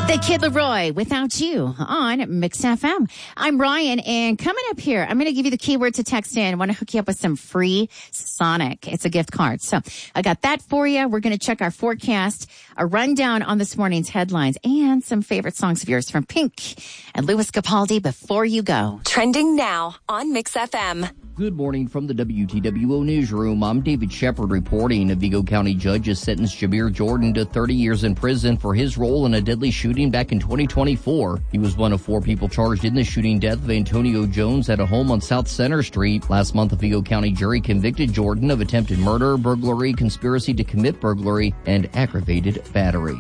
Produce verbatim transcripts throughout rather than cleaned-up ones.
The Kid Leroy, Without You, on Mix F M. I'm Ryan, and coming up here, I'm going to give you the keyword to text in. I want to hook you up with some free Sonic. It's a gift card. So I got that for you. We're going to check our forecast, a rundown on this morning's headlines, and some favorite songs of yours from Pink and Louis Capaldi before you go. Trending now on Mix F M. Good morning from the W T W O Newsroom. I'm David Shepard reporting. A Vigo County judge has sentenced Jabir Jordan to thirty years in prison for his role in a deadly shooting back in twenty twenty-four. He was one of four people charged in the shooting death of Antonio Jones at a home on South Center Street. Last month, a Vigo County jury convicted Jordan of attempted murder, burglary, conspiracy to commit burglary, and aggravated battery.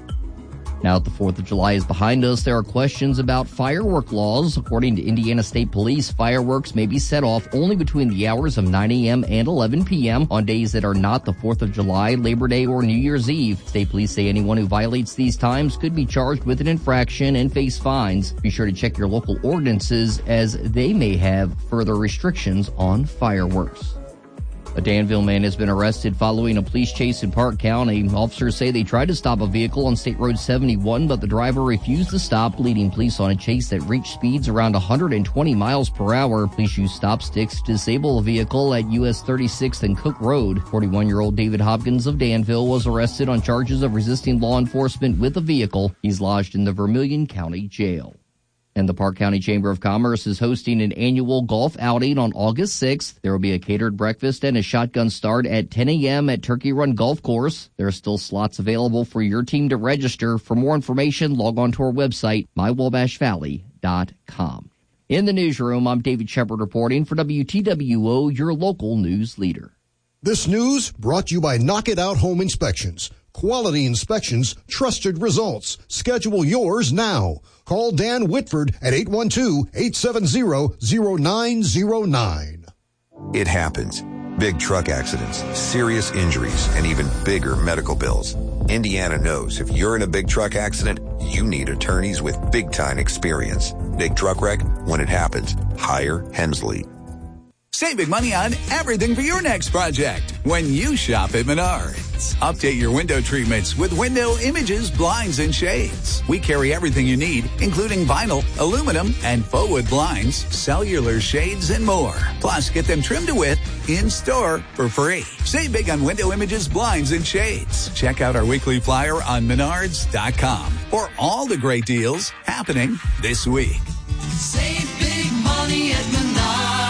Now that the fourth of July is behind us, there are questions about firework laws. According to Indiana State Police, fireworks may be set off only between the hours of nine a.m. and eleven p.m. on days that are not the fourth of July, Labor Day, or New Year's Eve. State Police say anyone who violates these times could be charged with an infraction and face fines. Be sure to check your local ordinances, as they may have further restrictions on fireworks. A Danville man has been arrested following a police chase in Park County. Officers say they tried to stop a vehicle on State Road seventy-one, but the driver refused to stop, leading police on a chase that reached speeds around one hundred twenty miles per hour. Police used stop sticks to disable a vehicle at U S thirty-sixth and Cook Road. forty-one-year-old David Hopkins of Danville was arrested on charges of resisting law enforcement with a vehicle. He's lodged in the Vermilion County Jail. And the Park County Chamber of Commerce is hosting an annual golf outing on August sixth. There will be a catered breakfast and a shotgun start at ten a.m. at Turkey Run Golf Course. There are still slots available for your team to register. For more information, log on to our website, my wabash valley dot com. In the newsroom, I'm David Shepard reporting for W T W O, your local news leader. This news brought to you by Knock It Out Home Inspections. Quality inspections, trusted results. Schedule yours now. Call Dan Whitford at eight one two, eight seven zero, zero nine zero nine. It happens. Big truck accidents, serious injuries, and even bigger medical bills. Indiana knows if you're in a big truck accident, you need attorneys with big-time experience. Big truck wreck, when it happens, hire Hensley. Save big money on everything for your next project when you shop at Menards. Update your window treatments with Window Images, Blinds, and Shades. We carry everything you need, including vinyl, aluminum, and faux wood blinds, cellular shades, and more. Plus, get them trimmed to width in-store for free. Save big on Window Images, Blinds, and Shades. Check out our weekly flyer on menards dot com for all the great deals happening this week. Save big money at Menards.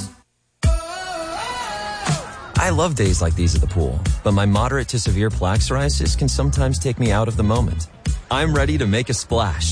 I love days like these at the pool, but my moderate to severe plaque psoriasis can sometimes take me out of the moment. I'm ready to make a splash